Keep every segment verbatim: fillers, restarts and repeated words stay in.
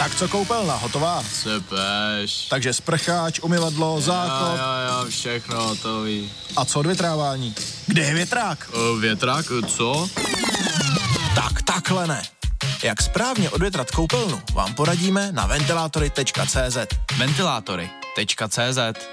Tak co koupelna, hotová? Sepeš. Takže sprcháč, umyvadlo, záchod. Jo, jo, jo, všechno hotový. A co odvětrávání? Kde je větrák? O, větrák, co? Tak takhle ne. Jak správně odvětrat koupelnu, vám poradíme na ventilátory tečka cé zet. ventilátory tečka cé zet.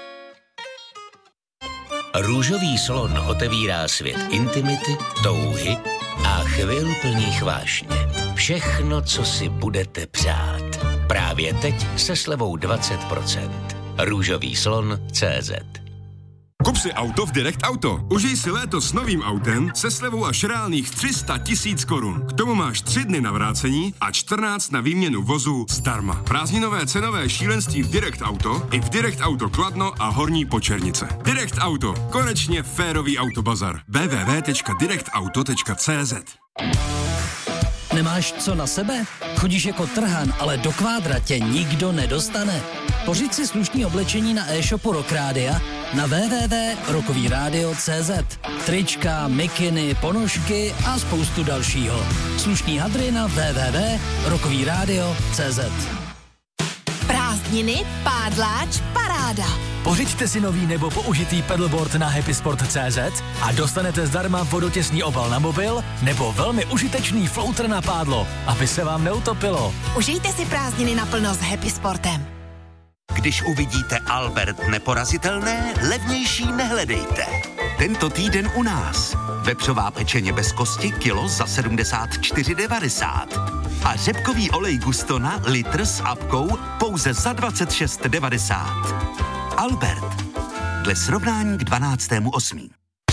Růžový slon otevírá svět intimity, touhy a chvil plných vášně. Všechno, co si budete přát. Právě teď se slevou dvacet procent. Růžový slon tečka cé zet. Kup si auto v Direct Auto. Užij si léto s novým autem se slevou až reálných tři sta tisíc korun. K tomu máš tři dny na vrácení a čtrnáct na výměnu vozu zdarma. Prázdninové cenové šílenství v Direct Auto i v Direct Auto Kladno a Horní Počernice. Direct Auto. Konečně férový autobazar. w w w tečka direct auto tečka cé zet. Nemáš co na sebe? Chodíš jako trhan, ale do kvádra tě nikdo nedostane. Pořiď si slušný oblečení na e-shopu Rock Rádia na w w w tečka rockový rádio tečka cé zet. Trička, mikiny, ponožky a spoustu dalšího. Slušný hadry na w w w tečka rockový rádio tečka cé zet. Prázdniny, pádláč, paráda. Pořiďte si nový nebo použitý pedalboard na happysport tečka cé zet a dostanete zdarma vodotěsný obal na mobil nebo velmi užitečný floater na pádlo, aby se vám neutopilo. Užijte si prázdniny naplno s Happy Sportem. Když uvidíte Albert neporazitelné, levnější nehledejte. Tento týden u nás. Vepřová pečeně bez kosti kilo za sedmdesát čtyři devadesát. A řepkový olej Gustona litr s apkou pouze za dvacet šest devadesát. Albert. Dle srovnání k dvanáctému osmého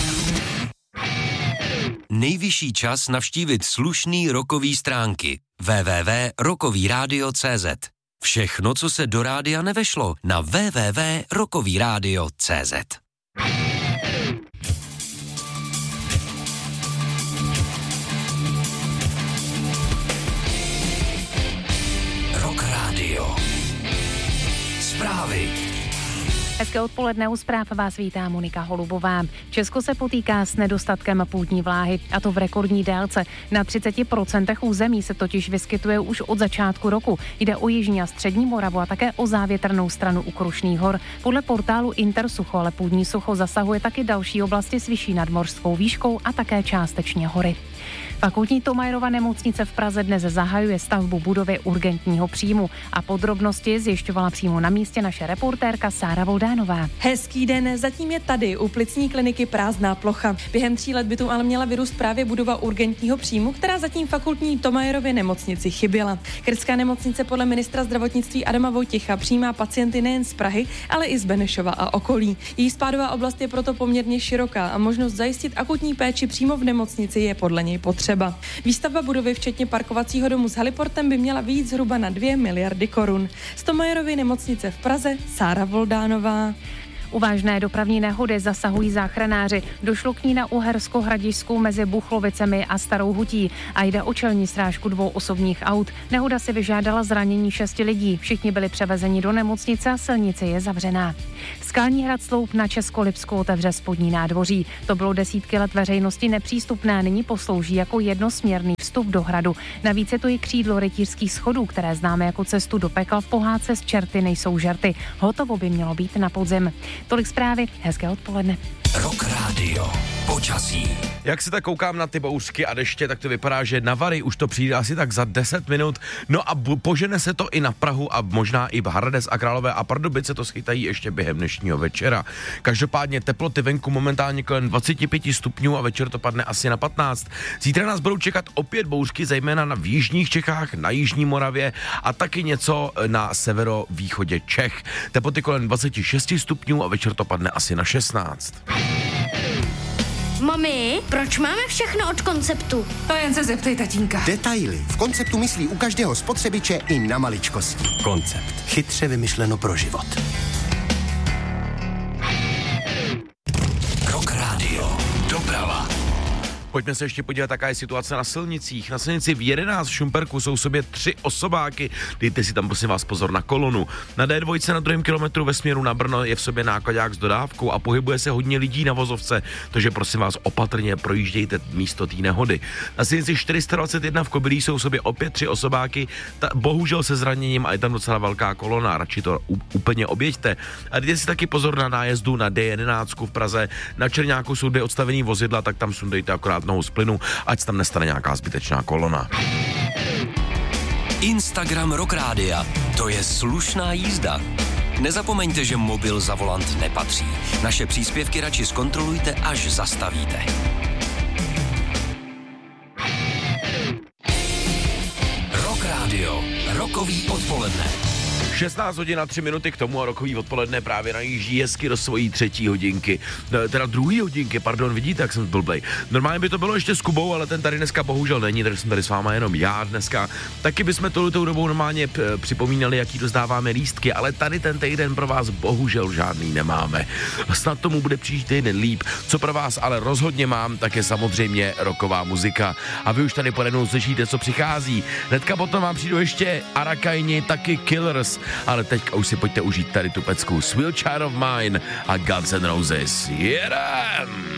Nejvyšší čas navštívit slušný rockový stránky. w w w tečka rockový rádio tečka cé zet. Všechno, co se do rádia nevešlo, na w w w tečka rockový rádio tečka cé zet. Rock Radio. Zprávy. Hezké odpoledne, u zpráv vás vítá Monika Holubová. Česko se potýká s nedostatkem půdní vláhy, a to v rekordní délce. Na třicet procent území se totiž vyskytuje už od začátku roku. Jde o jižní a střední Moravu a také o závětrnou stranu u Krušných hor. Podle portálu Intersucho ale půdní sucho zasahuje taky další oblasti s vyšší nadmořskou výškou a také částečně hory. Fakultní Thomayerova nemocnice v Praze dnes zahajuje stavbu budovy urgentního příjmu a podrobnosti zjišťovala přímo na místě naše reportérka Sára Voldánová. Hezký den, zatím je tady u plicní kliniky prázdná plocha. Během tří let by tu ale měla vyrůst právě budova urgentního příjmu, která zatím fakultní Thomayerově nemocnici chyběla. Krtská nemocnice podle ministra zdravotnictví Adama Vojtěcha přijímá pacienty nejen z Prahy, ale i z Benešova a okolí. Její spádová oblast je proto poměrně široká a možnost zajistit akutní péči přímo v nemocnici je podle něj potřeba. Výstavba budovy včetně parkovacího domu s heliportem by měla vyjít zhruba na dvě miliardy korun. Z Thomayerovy nemocnice v Praze Sára Voldánová. U vážné dopravní nehody zasahují záchranáři. Došlo k ní na Uhersko-Hradišťsku mezi Buchlovicemi a Starou Hutí a jde o čelní srážku dvou osobních aut. Nehoda si vyžádala zranění šesti lidí. Všichni byli převezeni do nemocnice a silnice je zavřená. Skalní hrad Sloup na Českolipsku otevře spodní nádvoří. To bylo desítky let veřejnosti nepřístupné, nyní poslouží jako jednosměrný vstup do hradu. Navíc je to i křídlo rytířských schodů, které známe jako cestu do pekla v pohádce Z čerty nejsou žerty. Hotovo by mělo být na podzim. Tolik zprávy, hezké odpoledne. Rock Radio. Počasí. Jak se tak koukám na ty bouřky a deště, tak to vypadá, že na Vary už to přijde asi tak za deset minut. No a bu- požene se to i na Prahu a možná i v Hradec a Králové a Pardubice to schytají ještě během dnešního večera. Každopádně teploty venku momentálně kolem dvacet pět stupňů a večer to padne asi na patnáct. Zítra nás budou čekat opět bouřky, zejména na v jižních Čechách, na jižní Moravě a taky něco na severovýchodě Čech. Teploty kolem dvacet šest stupňů a večer to padne asi na šestnáct. Mami, proč máme všechno od Konceptu? To jen se zeptej tatínka. Detaily. V Konceptu myslí u každého spotřebiče i na maličkosti. Koncept. Chytře vymyšleno pro život. Rock Radio. Doprava. Pojďme se ještě podívat, jaká je situace na silnicích. Na silnici v jedenáct v Šumperku jsou v sobě tři osobáky. Dejte si tam prosím vás pozor na kolonu. Na D dva na druhém kilometru ve směru na Brno je v sobě nákladák s dodávkou a pohybuje se hodně lidí na vozovce, takže prosím vás opatrně projíždějte místo té nehody. Na silnici čtyři sta dvacet jedna v Kobylí jsou v sobě opět tři osobáky, ta, bohužel se zraněním a je tam docela velká kolona, radši to u, úplně objeďte. A dejte si taky pozor na nájezdu na D jedenáct v Praze. Na Černáku jsou dvě odstavený vozidla, tak tam sundejte akorát nohu z plynu, ať tam nestane nějaká zbytečná kolona. Instagram Rock Rádia. To je slušná jízda. Nezapomeňte, že mobil za volant nepatří. Naše příspěvky radši zkontrolujte, až zastavíte. Rock Rádio. Rokový odpoledne. šestnáct hodin a tři minuty k tomu a rokový odpoledne právě najíždí hezky do svojí třetí hodinky. Teda druhý hodinky, pardon, vidíte, jak jsem blbej. Normálně by to bylo ještě s Kubou, ale ten tady dneska bohužel není, takže jsem tady s váma jenom já dneska. Taky bychom touto dobou normálně p- připomínali, jaký dostáváme lístky, ale tady ten týden pro vás bohužel žádný nemáme. Snad tomu bude příští týden líp. Co pro vás ale rozhodně mám, tak je samozřejmě roková muzika. A vy už tady pojednou slyšíte, co přichází. Hnedka potom vám přijdu ještě Arakaini, taky Killers. Ale teďka už si pojďte užít tady tu pecku Sweet Child of Mine a Guns N' Roses. Jedem!